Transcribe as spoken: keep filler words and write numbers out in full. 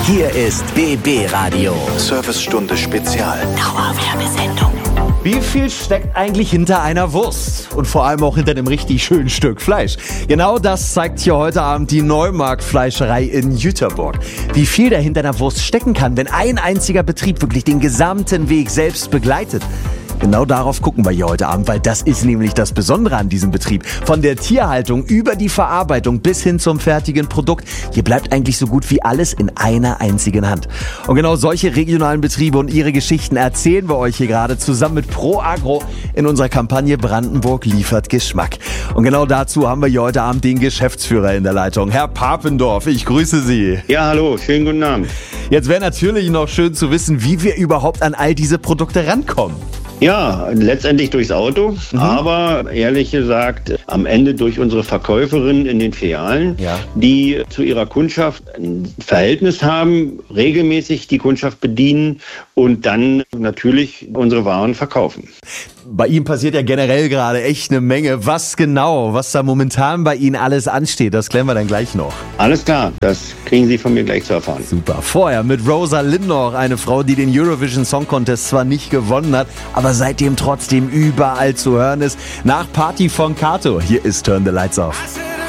Hier ist B B Radio. Servicestunde Spezial. Dauerwerbesendung. Wie viel steckt eigentlich hinter einer Wurst? Und vor allem auch hinter einem richtig schönen Stück Fleisch. Genau das zeigt hier heute Abend die Neumarkt-Fleischerei in Jüterborg. Wie viel da hinter einer Wurst stecken kann, wenn ein einziger Betrieb wirklich den gesamten Weg selbst begleitet. Genau darauf gucken wir hier heute Abend, weil das ist nämlich das Besondere an diesem Betrieb. Von der Tierhaltung über die Verarbeitung bis hin zum fertigen Produkt. Hier bleibt eigentlich so gut wie alles in einer einzigen Hand. Und genau solche regionalen Betriebe und ihre Geschichten erzählen wir euch hier gerade zusammen mit Pro Agro in unserer Kampagne Brandenburg liefert Geschmack. Und genau dazu haben wir hier heute Abend den Geschäftsführer in der Leitung, Herr Papendorf. Ich grüße Sie. Ja, hallo, schönen guten Abend. Jetzt wäre natürlich noch schön zu wissen, wie wir überhaupt an all diese Produkte rankommen. Ja, letztendlich durchs Auto, mhm. aber ehrlich gesagt am Ende durch unsere Verkäuferinnen in den Filialen, ja. die zu ihrer Kundschaft ein Verhältnis haben, regelmäßig die Kundschaft bedienen und dann natürlich unsere Waren verkaufen. Bei Ihnen passiert ja generell gerade echt eine Menge. Was genau, was da momentan bei Ihnen alles ansteht, das klären wir dann gleich noch. Alles klar, das kriegen Sie von mir gleich zu erfahren. Super. Vorher mit Rosa Lindor, eine Frau, die den Eurovision Song Contest zwar nicht gewonnen hat, aber seitdem trotzdem überall zu hören ist. Nach Party von Kato. Hier ist Turn the Lights Off.